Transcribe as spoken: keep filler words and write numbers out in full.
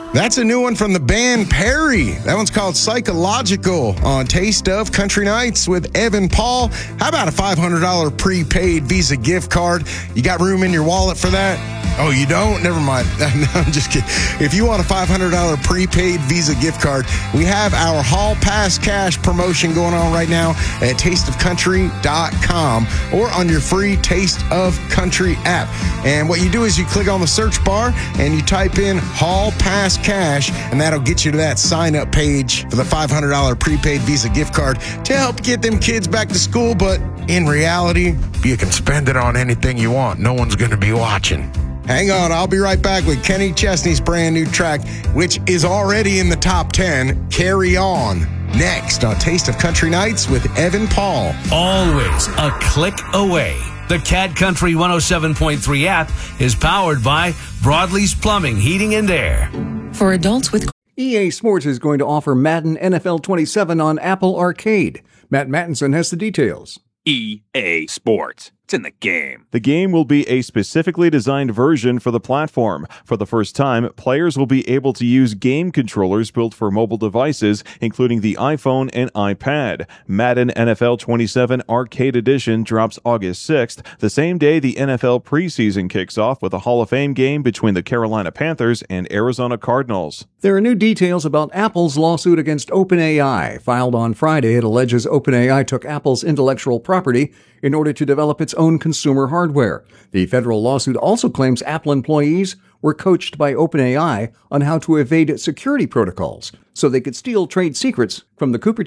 That's a new one from the band Perry. That one's called Psychological on Taste of Country Nights with Evan Paul. How about a five hundred dollars prepaid Visa gift card? You got room in your wallet for that? Oh, you don't? Never mind. No, I'm just kidding. If you want a five hundred dollars prepaid Visa gift card, we have our Hall Pass Cash promotion going on right now at taste of country dot com or on your free Taste of Country app. And what you do is you click on the search bar and you type in Hall Pass Cash, and that'll get you to that sign-up page for the five hundred dollars prepaid Visa gift card to help get them kids back to school. But in reality, you can spend it on anything you want. No one's going to be watching. Hang on, I'll be right back with Kenny Chesney's brand new track, which is already in the top ten, Carry On. Next on Taste of Country Nights with Evan Paul. Always a click away. The Cat Country one oh seven point three app is powered by Broadleaf's Plumbing, Heating, and Air. For adults with E A Sports is going to offer Madden N F L twenty-seven on Apple Arcade. Matt Mattinson has the details. E A Sports. It's in the game. The game will be a specifically designed version for the platform. For the first time, players will be able to use game controllers built for mobile devices, including the iPhone and iPad. Madden N F L twenty-seven Arcade Edition drops August sixth, the same day the N F L preseason kicks off with a Hall of Fame game between the Carolina Panthers and Arizona Cardinals. There are new details about Apple's lawsuit against OpenAI. Filed on Friday, it alleges OpenAI took Apple's intellectual property in order to develop its own consumer hardware. The federal lawsuit also claims Apple employees were coached by OpenAI on how to evade security protocols so they could steal trade secrets from the Cupertino